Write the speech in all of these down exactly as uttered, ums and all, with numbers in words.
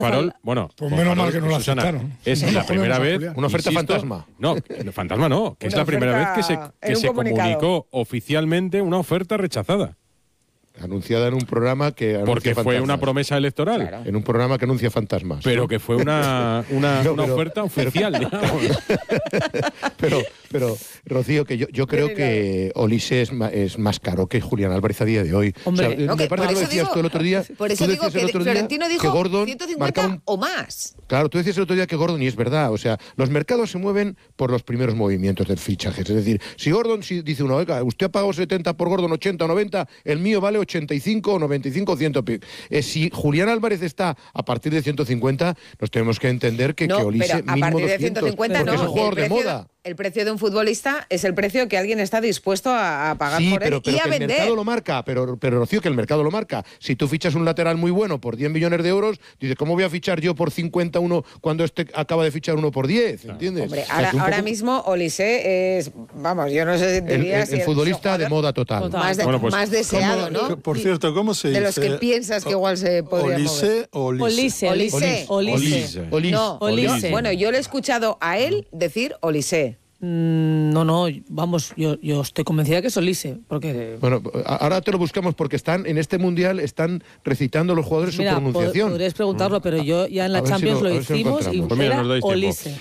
Farol, bueno, pues menos mal que no lo Susana, aceptaron. es No la nos primera ponemos a vez. Julián. Una oferta insisto, fantasma. No, fantasma no, que es Una la primera vez que se, oferta que en un se comunicado. comunicó oficialmente una oferta rechazada. Anunciada en un programa que anuncia Porque fue fantasmas. una promesa electoral. Claro. En un programa que anuncia fantasmas. Pero ¿no? que fue una, una, No, una pero- oferta oficial, digamos. pero, pero, Rocío, que yo, yo creo Bien, que Olise es, ma- es más caro que Julián Álvarez a día de hoy. Hombre, O sea, No, me que parece que por lo eso decías digo- tú el otro día. Por eso tú digo decías que el otro día Florentino que dijo Gordon ciento cincuenta marcaba un- o más. Claro, tú decías el otro día que Gordon, y es verdad, o sea, los mercados se mueven por los primeros movimientos del fichaje. Es decir, si Gordon, si dice uno, oiga, usted ha pagado setenta por Gordon, ochenta o noventa, el mío vale ochenta y cinco o noventa y cinco o cien. Eh, si Julián Álvarez está a partir de ciento cincuenta, nos tenemos que entender que, No, que Olise pero a mínimo partir de doscientos, ciento cincuenta porque no. es un jugador el de precio, moda. El precio de un futbolista es el precio que alguien está dispuesto a, a pagar Sí, por pero, él pero y a que el vender. mercado lo marca, pero, pero Rocío, que el mercado lo marca. Si tú fichas un lateral muy bueno por diez millones de euros, dices, ¿cómo voy a fichar yo por cincuenta uno cuando este acaba de fichar uno por diez? ¿Entiendes? Hombre, O sea, ahora, que un ahora poco- mismo Olise es, vamos, yo no sé, el, diría el- si el es futbolista un de jugador moda total. Total. más, de- Bueno, pues, más deseado, ¿Cómo- ¿no? Por cierto, ¿cómo se De dice? los que piensas que igual se podría Olise o Olise. Olise, Olise. Olise. Olise. Olise. No, Olise. yo- bueno, yo le he escuchado a él decir Olise. Mm, no, no, vamos, yo, yo estoy convencida que es Olise, porque... Bueno, a- ahora te lo buscamos porque están en este mundial están recitando los jugadores Mira, su pod- pronunciación. podrías preguntarlo, pero yo ya en la A ver si Champions lo- lo, a ver si lo hicimos y encontramos. Pues mira, era nos dais tiempo. Olise.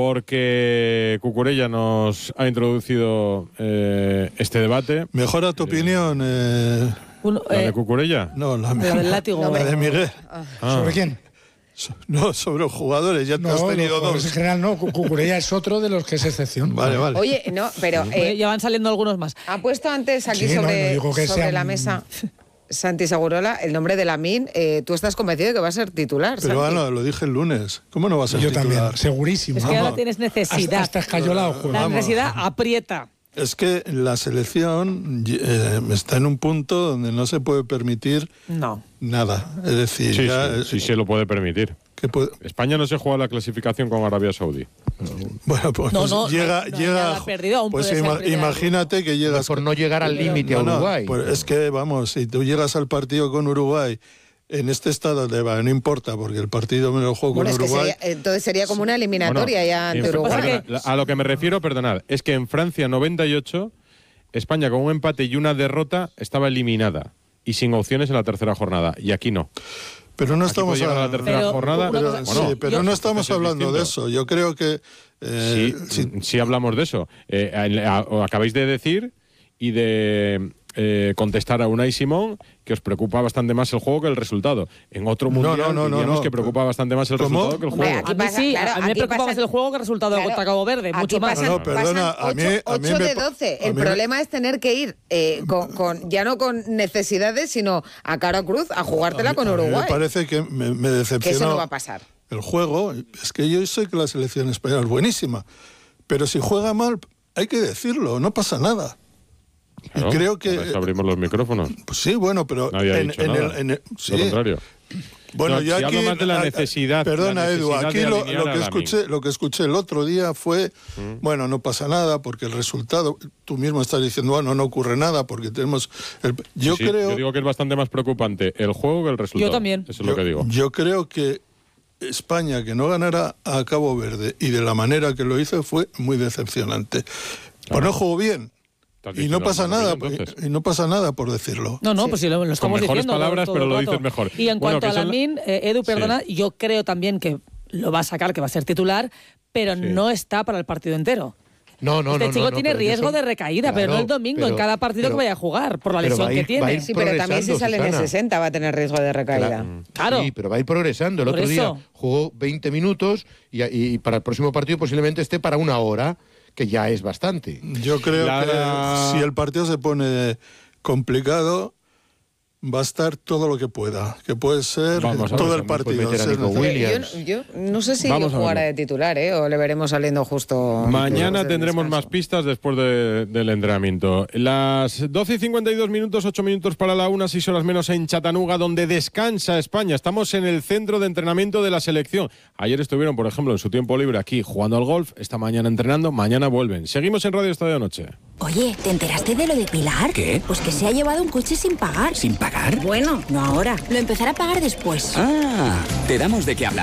Porque Cucurella nos ha introducido eh, este debate. Mejora tu opinión. eh, Uno, ¿La eh, de Cucurella? no, la, la del látigo. la de Miguel. Ah. ¿Sobre quién? So- No, sobre los jugadores. Ya te has No, tenido los jugadores dos. en general no. Cu- Cucurella es otro de los que es excepción. Vale, vale. Oye, no, pero Eh, eh, ya van saliendo algunos más. ha puesto antes aquí Sí, no, sobre, no digo que sobre sean- la mesa Santi Segurola el nombre de Lamine. Eh, ¿Tú estás convencido de que va a ser titular, Pero Santi? Ana, lo dije el lunes. ¿Cómo no va a ser Yo titular? también, segurísimo. Es que Vamos. ahora tienes necesidad. Hasta, hasta escayolado juega. La Vamos. necesidad aprieta. Es que la selección eh, está en un punto donde no se puede permitir No. nada. Es decir, Sí, ya, sí, eh, sí se lo puede permitir. que puede- España no se juega la clasificación con Arabia Saudí. bueno, pues No, no, llega, no, no, llega nada perdido, aún pues puede ser ima- primera imagínate que llegas por no llegar al límite a No, no, Uruguay. pues es que vamos, si tú llegas al partido con Uruguay en este estado de va, no importa porque el partido me lo juego Bueno, con es que Uruguay. sería- entonces sería como una eliminatoria Bueno, ya ante en- Uruguay. perdona, la- a lo que me refiero, perdonad, es que en Francia noventa y ocho, España con un empate y una derrota estaba eliminada y sin opciones en la tercera jornada. Y aquí no. Pero no Aquí estamos puede llegar a la a- tercera Pero jornada. una pero, cosa- Bueno, sí, pero yo- no estamos es hablando de distinto. eso. Yo creo que eh, Sí, si- sí hablamos de eso. Eh, en- a- o acabáis de decir y de eh, contestar a Unai Simón que os preocupa bastante más el juego que el resultado. En otro No, mundial no, no, no, diríamos no. que preocupa bastante más el ¿Cómo? resultado que el Hombre, juego. aquí A mí pasa- sí, claro, a mí me aquí preocupa pasa- más el juego que el resultado Claro, contra Cabo Verde, aquí mucho más. pasan- No, no, perdona, pasan a mí- ocho- a mí ocho me de pa- doce. a El mí me- problema es tener que ir eh, con, con- ya no con necesidades, sino a cara cruz a jugártela a mí- con a mí Uruguay. me parece que me, me Que decepcionó eso no va a pasar. el juego. Es que yo sé que la selección española es buenísima, pero si juega mal hay que decirlo, no pasa nada. Claro, y creo que por eso abrimos los micrófonos. Pues sí, bueno, pero Nadie ha en, dicho en nada. el, en el- sí. Lo contrario. Bueno, No, yo si aquí hablo más de la a- necesidad, Perdona, la Edu, necesidad aquí de lo, alinear lo a que Lamine. escuché, lo que escuché el otro día fue, bueno, no pasa nada porque el resultado, tú mismo estás diciendo, bueno, no ocurre nada porque tenemos el, yo Sí, sí, creo yo digo que es bastante más preocupante el juego que el resultado. Yo también. Eso es lo yo, que digo. yo creo que España que no ganara a Cabo Verde y de la manera que lo hizo fue muy decepcionante. Pues no jugó bien. Te has Y dicho no lo pasa mismo, nada, entonces. y no pasa nada por decirlo. No, no, Sí. pues sí, lo, lo estamos mejores diciendo. palabras, todo pero el lo rato. dices mejor. Y en Bueno, cuanto a que son- Lamine, eh, Edu, perdona, Sí. yo creo también que lo va a sacar, que va a ser titular, pero Sí. no está para el partido entero. No, no, este no, chico no, no, tiene pero riesgo eso- de recaída, pero no claro, el domingo, pero- en cada partido pero- que vaya a jugar, por la pero lesión va a ir- que va a tiene. ir Sí, pero también si progresando, sale en el Susana. sesenta va a tener riesgo de recaída. Claro. Claro. Sí, pero va a ir progresando. El Por otro eso. día jugó veinte minutos y, y para el próximo partido posiblemente esté para una hora, que ya es bastante. Yo creo La- que si el partido se pone complicado, va a estar todo lo que pueda, que puede ser Vamos a todo ver, el también puede partido. meter a ser Nico necesario. Williams. Yo, yo no sé si Vamos a jugará verlo. de titular, ¿eh? O le veremos saliendo justo. Mañana después del tendremos más descanso. pistas después de- del entrenamiento. Las doce y cincuenta y dos minutos, ocho minutos para la una, seis horas menos en Chattanooga, donde descansa España. Estamos en el centro de entrenamiento de la selección. Ayer estuvieron, por ejemplo, en su tiempo libre aquí jugando al golf. Esta mañana entrenando, mañana vuelven. Seguimos en Radio Estadio Noche. Oye, ¿te enteraste de lo de Pilar? ¿Qué? Pues que se ha llevado un coche sin pagar. ¿Sin pagar? Bueno, no ahora. Lo empezará a pagar después. Ah, te damos de qué hablar.